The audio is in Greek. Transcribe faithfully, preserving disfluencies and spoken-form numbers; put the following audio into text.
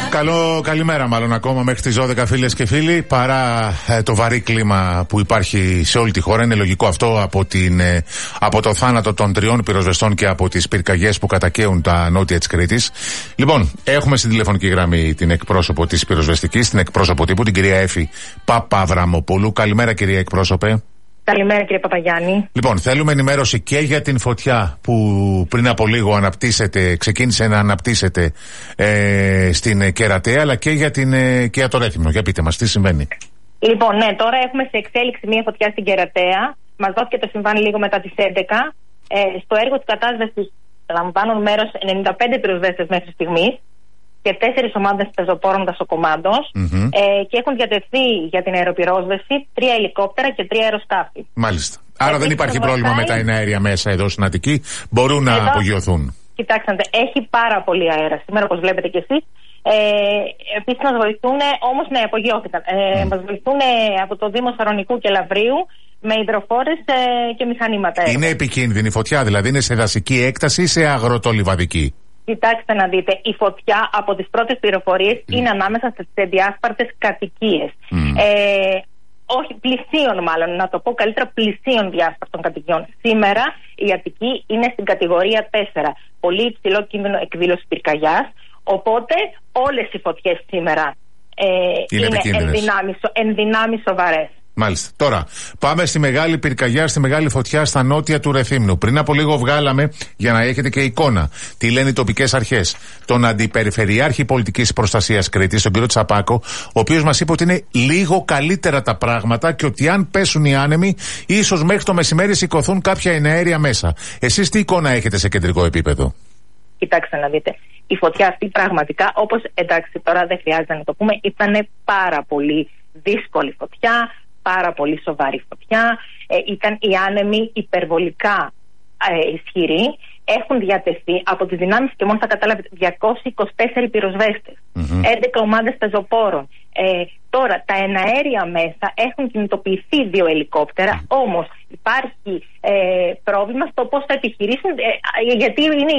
Καλό, καλημέρα μάλλον ακόμα μέχρι τις δώδεκα, φίλες και φίλοι. Παρά ε, το βαρύ κλίμα που υπάρχει σε όλη τη χώρα, είναι λογικό αυτό από, την, ε, από το θάνατο των τριών πυροσβεστών και από τις πυρκαγιές που κατακαίουν τα νότια της Κρήτης. Λοιπόν, έχουμε στην τηλεφωνική γραμμή την εκπρόσωπο της πυροσβεστικής, την εκπρόσωπο τύπου, την κυρία Έφη Παπαβραμοπούλου. Καλημέρα, κυρία εκπρόσωπε. Καλημέρα, κύριε Παπαγιάννη. Λοιπόν, θέλουμε ενημέρωση και για την φωτιά που πριν από λίγο αναπτύσσεται, ξεκίνησε να αναπτύσσεται ε, στην Κερατέα, αλλά και για, την, ε, και για το Ρέθυμνο. Για πείτε μας, τι συμβαίνει. Λοιπόν, ναι, τώρα έχουμε σε εξέλιξη μια φωτιά στην Κερατέα. Μας δόθηκε το συμβάν λίγο μετά τις έντεκα. Ε, στο έργο της κατάσβεσης λαμβάνουν μέρος ενενήντα πέντε πυροσβέστες μέχρι στιγμής και τέσσερις ομάδες πεζοπόρων δασοκομάντος, mm-hmm. ε, και έχουν διατεθεί για την αεροπυρόσβεση τρία ελικόπτερα και τρία αεροσκάφη. Μάλιστα. Άρα δεν υπάρχει πρόβλημα με τα εναέρια μέσα εδώ στην Αττική. Μπορούν να εδώ απογειωθούν. Κοιτάξτε, έχει πάρα πολύ αέρα σήμερα, όπως βλέπετε κι εσείς. Ε, επίσης μας βοηθούν, όμως ναι, απογειώθηκαν. Ε, mm. Μας βοηθούν από το Δήμο Σαρονικού και Λαβρίου με υδροφόρες ε, και μηχανήματα. Είναι επικίνδυνη η φωτιά, δηλαδή είναι σε δασική έκταση ή σε αγροτολιβαδική? Κοιτάξτε να δείτε, η φωτιά από τις πρώτες πληροφορίες mm. είναι ανάμεσα στις διάσπαρτες κατοικίες. Mm. Ε, όχι, πλησίων μάλλον, να το πω καλύτερα, πλησίων διάσπαρτων κατοικιών. Σήμερα η Αττική είναι στην κατηγορία τέσσερα. Πολύ υψηλό κίνδυνο εκδήλωση πυρκαγιάς. Οπότε όλες οι φωτιές σήμερα ε, είναι, είναι ενδυνάμει σοβαρές. Μάλιστα. Τώρα, πάμε στη μεγάλη πυρκαγιά, στη μεγάλη φωτιά στα νότια του Ρεθύμνου. Πριν από λίγο βγάλαμε, για να έχετε και εικόνα, τι λένε οι τοπικές αρχές, τον Αντιπεριφερειάρχη Πολιτικής Προστασίας Κρήτης, τον κύριο Τσαπάκο, ο οποίος μας είπε ότι είναι λίγο καλύτερα τα πράγματα και ότι αν πέσουν οι άνεμοι, ίσως μέχρι το μεσημέρι σηκωθούν κάποια εναέρια μέσα. Εσείς τι εικόνα έχετε σε κεντρικό επίπεδο? Κοιτάξτε να δείτε. Η φωτιά αυτή πραγματικά, όπως εντάξει τώρα δεν χρειάζεται να το πούμε, ήταν πάρα πολύ δύσκολη φωτιά. Πάρα πολύ σοβαρή φωτιά. Ε, ήταν οι άνεμοι υπερβολικά ε, ισχυροί. Έχουν διατεθεί από τις δυνάμεις και μόνο θα καταλάβετε διακόσιοι είκοσι τέσσερις πυροσβέστες, mm-hmm. έντεκα ομάδες πεζοπόρων. Ε, τώρα τα εναέρια μέσα έχουν κινητοποιηθεί δύο ελικόπτερα, mm. όμως υπάρχει ε, πρόβλημα στο πώς θα επιχειρήσουν, ε, γιατί είναι